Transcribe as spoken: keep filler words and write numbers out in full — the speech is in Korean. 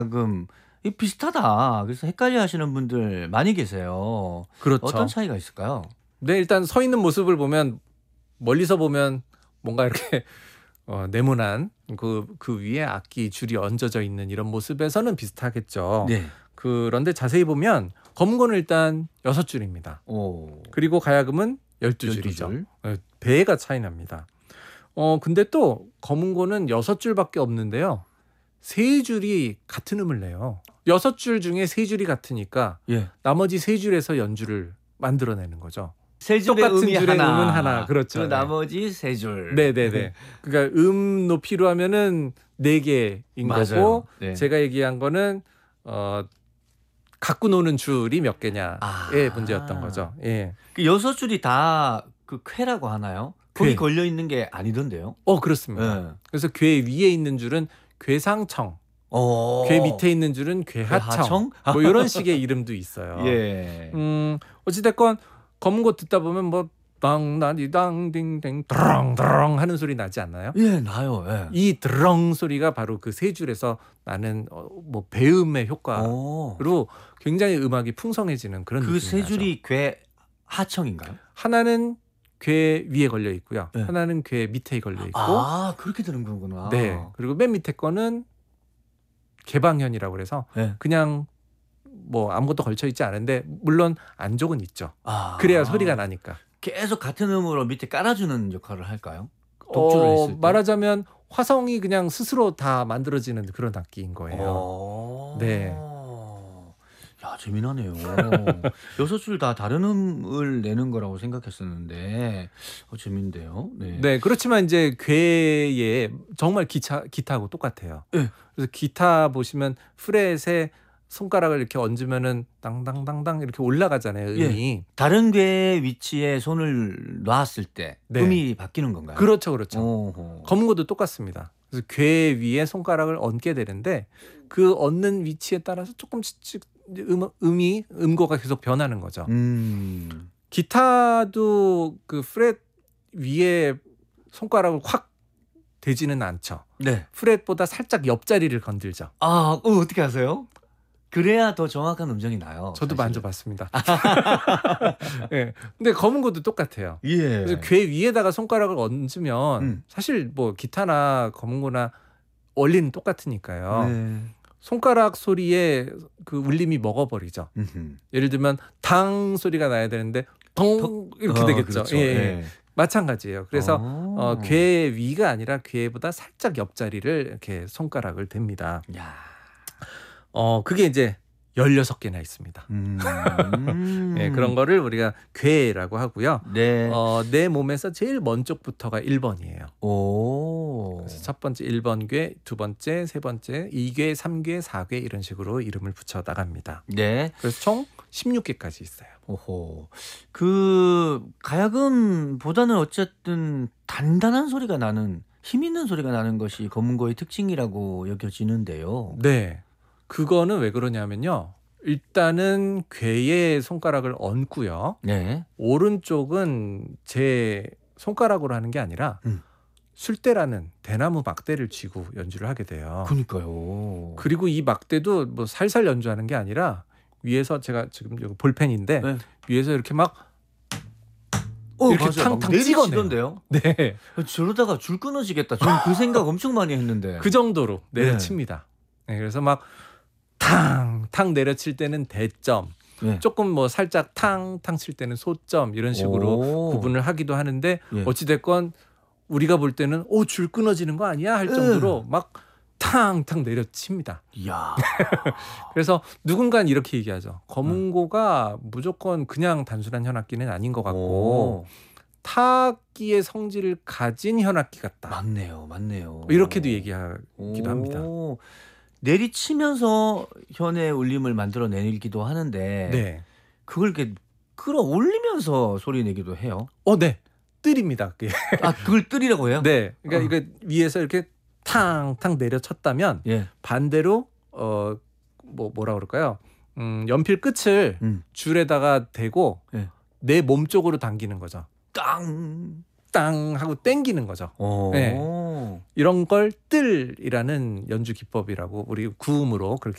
지금 이 비슷하다. 그래서 헷갈려 하시는 분들 많이 계세요. 어떤 그렇죠. 차이가 있을까요? 네, 일단 서 있는 모습을 보면 멀리서 보면 뭔가 이렇게 어, 네모난 그, 그 위에 악기 줄이 얹어져 있는 이런 모습에서는 비슷하겠죠. 네. 그런데 자세히 보면 검은고는 일단 여섯 줄입니다. 오. 그리고 가야금은 열두 열두 줄이죠. 줄. 어, 배가 차이 납니다. 어, 근데 또 검은고는 여섯 줄밖에 없는데요. 세 줄이 같은 음을 내요. 여섯 줄 중에 세 줄이 같으니까 예. 나머지 세 줄에서 연주를 만들어내는 거죠. 세 줄의 똑같은 음이 줄의 하나. 음은 하나. 그렇죠. 그 네. 나머지 세 줄. 네네네. 그러니까 음 높이로 하면은 네 개인 맞아요. 거고 네. 제가 얘기한 거는 어, 갖고 노는 줄이 몇 개냐의 아. 문제였던 거죠. 예. 그 여섯 줄이 다 그 쾌라고 하나요? 거기 괴. 걸려 있는 게 아니던데요? 어, 그렇습니다. 예. 그래서 괴 위에 있는 줄은 괴상청, 어. 괴 밑에 있는 줄은 괴하청, 괴하청? 뭐 이런 식의 이름도 있어요. 예. 음, 어찌됐건 검은고 듣다 보면 뭐 땅나디땅딩땡 드렁드렁 하는 소리 나지 않나요? 예, 나요. 예. 이 드렁 소리가 바로 그 세 줄에서 나는 어, 뭐 배음의 효과로 오. 굉장히 음악이 풍성해지는 그런 그 느낌이 세 나죠. 줄이 괴 하청인가요? 하나는 괴 위에 걸려 있고요. 네. 하나는 괴 밑에 걸려 있고, 아, 그렇게 되는 거구나. 네. 그리고 맨 밑에 거는 개방현이라고 그래서 예. 그냥 뭐 아무것도 걸쳐 있지 않은데 물론 안쪽은 있죠. 아. 그래야 소리가 나니까. 계속 같은 음으로 밑에 깔아주는 역할을 할까요? 독주를 어, 했을 때. 말하자면 화성이 그냥 스스로 다 만들어지는 그런 악기인 거예요. 어. 네. 야, 재미나네요. 여섯 줄 다 다른 음을 내는 거라고 생각했었는데 어, 재밌는데요. 네. 네, 그렇지만 이제 괴에 정말 기차 기타하고 똑같아요. 예. 그래서 기타 보시면 프렛에 손가락을 이렇게 얹으면은 땅땅땅땅 이렇게 올라가잖아요, 예. 음이. 다른 괴 위치에 손을 놨을 때 네. 음이 바뀌는 건가요? 그렇죠, 그렇죠. 오호. 검은고도 똑같습니다. 그래서 괴 위에 손가락을 얹게 되는데 그 얹는 위치에 따라서 조금씩 음, 음이 음고가 계속 변하는 거죠. 음. 기타도 그 프렛 위에 손가락을 확 대지는 않죠. 네. 프렛보다 살짝 옆자리를 건들죠. 아, 어, 어떻게 하세요? 그래야 더 정확한 음정이 나요. 저도 사실은. 만져봤습니다. 네. 근데 검은고도 똑같아요. 예. 그래서 괴 위에다가 손가락을 얹으면 음. 사실 뭐 기타나 검은고나 원리는 똑같으니까요. 네. 손가락 소리에 그 울림이 먹어버리죠. 음흠. 예를 들면 당 소리가 나야 되는데 덩 이렇게 어, 되겠죠. 그렇죠. 예, 예. 예. 마찬가지예요. 그래서 어. 어, 괴 위가 아니라 괴보다 살짝 옆자리를 이렇게 손가락을 댑니다. 야. 어, 그게 이제 열여섯 개나 있습니다. 음. 예, 그런 거를 우리가 괴라고 하고요. 네. 어, 내 몸에서 제일 먼 쪽부터가 일 번이에요. 오. 그래서 첫 번째 일 번 괴, 두 번째, 세 번째, 이 괴, 삼 괴, 사 괴 이런 식으로 이름을 붙여 나갑니다. 네. 그래서 총 십육 개까지 있어요. 오호. 그 가야금보다는 어쨌든 단단한 소리가 나는, 힘 있는 소리가 나는 것이 검은고의 특징이라고 여겨지는데요. 네. 그거는 왜 그러냐면요. 일단은 괴에 손가락을 얹고요. 네. 오른쪽은 제 손가락으로 하는 게 아니라 음. 술대라는 대나무 막대를 쥐고 연주를 하게 돼요. 그러니까요. 그리고 이 막대도 뭐 살살 연주하는 게 아니라 위에서 제가 지금 여기 볼펜인데 네. 위에서 이렇게 막 어, 이렇게 맞아요. 막 탕탕 내리치던데요. 네. 저러다가 줄 끊어지겠다. 저는 그 생각 엄청 많이 했는데. 그 정도로 내려칩니다. 네, 그래서 막 탕탕 내려칠 때는 대점, 네. 조금 뭐 살짝 탕탕 칠 때는 소점 이런 식으로 오. 구분을 하기도 하는데 예. 어찌 됐건 우리가 볼 때는 오, 줄 끊어지는 거 아니야 할 정도로 막 탕탕 내려칩니다. 이야. 그래서 누군가는 이렇게 얘기하죠. 검은고가 무조건 그냥 단순한 현악기는 아닌 것 같고 오. 타악기의 성질을 가진 현악기 같다. 맞네요. 맞네요. 이렇게도 얘기하기도 합니다. 오. 내리치면서 현의 울림을 만들어내기도 하는데 네. 그걸 이렇게 끌어올리면서 소리 내기도 해요. 어, 네. 뜰입니다. 그게. 아, 그걸 뜨리라고 해요? 네. 그러니까 어. 이거 위에서 이렇게 탕탕 내려쳤다면 예. 반대로 어 뭐 뭐라 그럴까요? 음, 연필 끝을 음. 줄에다가 대고 예. 내 몸 쪽으로 당기는 거죠. 땅. 땅 하고 땡기는 거죠. 오. 네. 이런 걸 뜰이라는 연주 기법이라고 우리 구음으로 그렇게